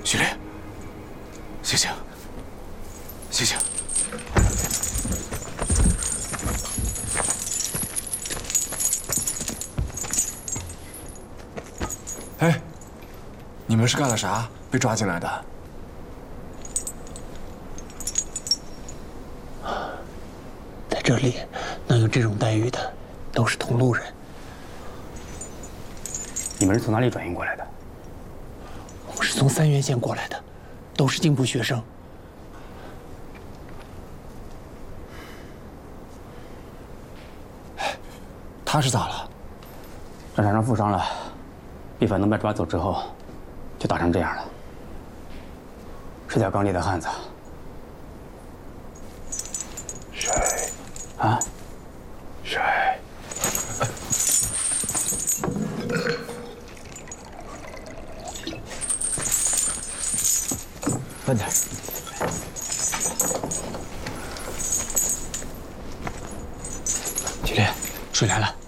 许烈，醒醒，醒醒！哎，你们是干了啥被抓进来的？ 在这里能有这种待遇的，都是同路人。 你们是从哪里转运过来的？ 我们是从三原县过来的，都是进步学生。 他是咋了？ 战场上负伤了，被反动派抓走之后，就打成这样了。是条刚烈的汉子。 谁？ 啊？ 谁？ 慢点。许烈，水来了。